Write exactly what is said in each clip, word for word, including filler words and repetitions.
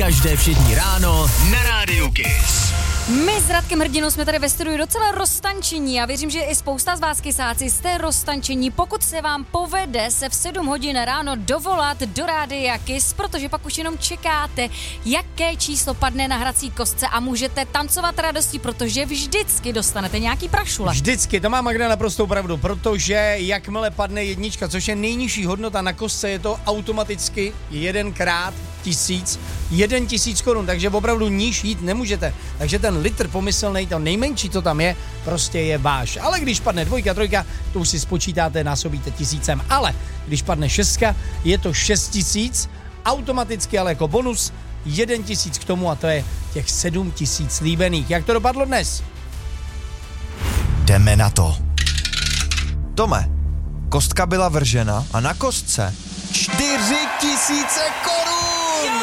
Každé všední ráno na Rádiu Kiss. My s Radkem Hrdinou jsme tady ve studiu docela roztančení. Já věřím, že i spousta z vás, kysáci, jste roztančení. Pokud se vám povede se v sedm hodin ráno dovolat do Rádia Kiss, protože pak už jenom čekáte, jaké číslo padne na hrací kostce a můžete tancovat radostí, protože vždycky dostanete nějaký prašule. Vždycky, to má Magda naprostou pravdu, protože jakmile padne jednička, což je nejnižší hodnota na kostce, je to automaticky jedenkrát tisíc, jeden tisíc korun, takže opravdu níž jít nemůžete. Takže ten litr pomyslnej, to nejmenší, co tam je, prostě je váš. Ale když padne dvojka, trojka, to už si spočítáte, násobíte tisícem. Ale když padne šestka, je to šest tisíc, automaticky, ale jako bonus, jeden tisíc k tomu a to je těch sedm tisíc líbených. Jak to dopadlo dnes? Jdeme na to. Tome, kostka byla vržena a na kostce čtyři tisíce korun!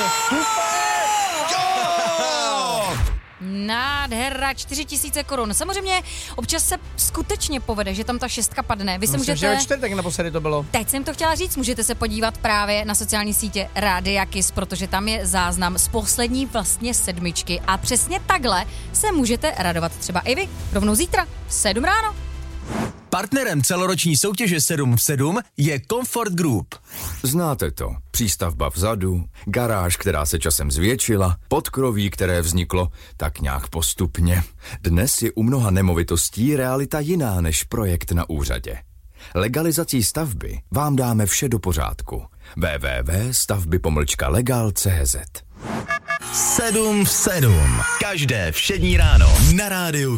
Nádhera, čtyři tisíce korun. Samozřejmě občas se skutečně povede, že tam ta šestka padne. Vy se Myslím, můžete... že ve čtvrtek naposledy to bylo. Teď jsem to chtěla říct, můžete se podívat právě na sociální sítě Rádia Kiss, protože tam je záznam z poslední vlastně sedmičky a přesně takhle se můžete radovat třeba i vy. Rovnou zítra, v sedm ráno. Partnerem celoroční soutěže sedm v sedm je Comfort Group. Znáte to. Přístavba vzadu, garáž, která se časem zvětšila, podkroví, které vzniklo tak nějak postupně. Dnes je u mnoha nemovitostí realita jiná než projekt na úřadě. Legalizací stavby vám dáme vše do pořádku. w w w tečka stavby pomlčka legal tečka c z sedm v sedm. Každé všední ráno na Rádiu